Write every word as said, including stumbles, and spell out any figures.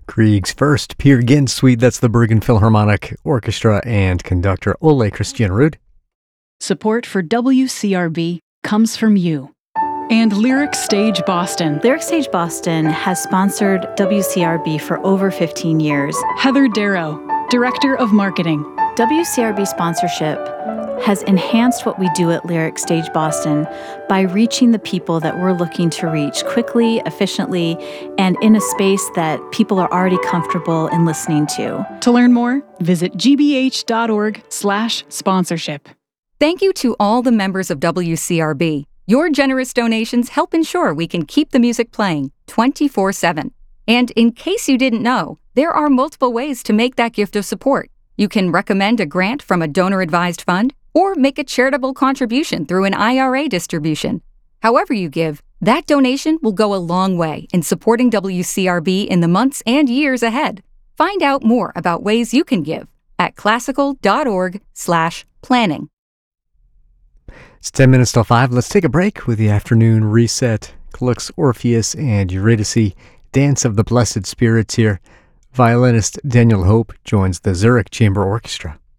Krieg's first Peer Gynt Suite, that's the Bergen Philharmonic Orchestra and conductor Ole Christian Ruud. Support for W C R B comes from you. And Lyric Stage Boston. Lyric Stage Boston has sponsored W C R B for over fifteen years. Heather Darrow, Director of Marketing. W C R B sponsorship has enhanced what we do at Lyric Stage Boston by reaching the people that we're looking to reach quickly, efficiently, and in a space that people are already comfortable in listening to. To learn more, visit gbh.org slash sponsorship. Thank you to all the members of W C R B. Your generous donations help ensure we can keep the music playing twenty-four seven. And in case you didn't know, there are multiple ways to make that gift of support. You can recommend a grant from a donor-advised fund, or make a charitable contribution through an I R A distribution. However you give, that donation will go a long way in supporting W C R B in the months and years ahead. Find out more about ways you can give at classical.org slash planning. It's ten minutes till five. Let's take a break with the afternoon reset. Gluck's Orpheus and Eurydice, Dance of the Blessed Spirits here. Violinist Daniel Hope joins the Zurich Chamber Orchestra.